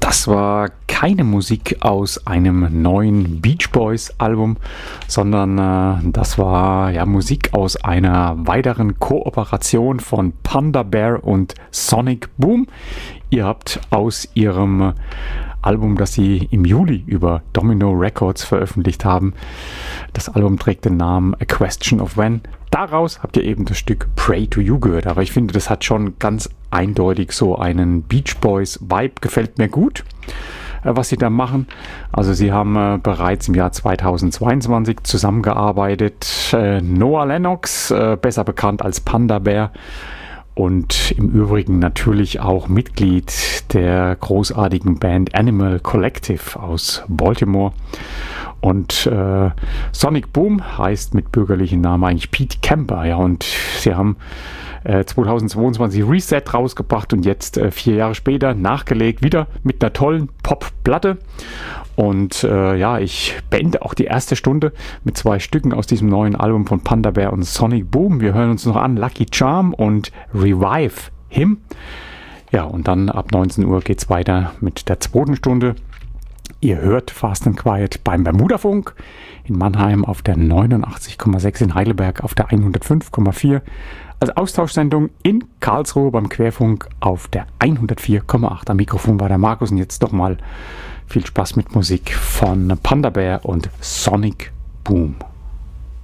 Das war keine Musik aus einem neuen Beach Boys Album, sondern das war Musik aus einer weiteren Kooperation von Panda Bear und Sonic Boom. Ihr habt aus ihrem Album, das sie im Juli über Domino Records veröffentlicht haben, das Album trägt den Namen A Question of When. Daraus habt ihr eben das Stück Pray to You gehört, aber ich finde, das hat schon ganz eindeutig so einen Beach Boys Vibe, gefällt mir gut, was sie da machen. Also sie haben bereits im Jahr 2022 zusammengearbeitet. Noah Lennox, besser bekannt als Panda Bear, und im Übrigen natürlich auch Mitglied der großartigen Band Animal Collective aus Baltimore. Und Sonic Boom heißt mit bürgerlichem Namen eigentlich Pete Camper. Ja, und sie haben 2022 Reset rausgebracht und jetzt 4 Jahre später nachgelegt, wieder mit einer tollen Pop-Platte. Und ich beende auch die erste Stunde mit 2 Stücken aus diesem neuen Album von Panda Bear und Sonic Boom. Wir hören uns noch an Lucky Charm und Revive Him. Ja, und dann ab 19 Uhr geht es weiter mit der 2. Stunde. Ihr hört Fast and Quiet beim Bermudafunk in Mannheim auf der 89,6, in Heidelberg auf der 105,4, als Austauschsendung in Karlsruhe beim Querfunk auf der 104,8. Am Mikrofon war der Markus und jetzt nochmal viel Spaß mit Musik von Panda Bear und Sonic Boom.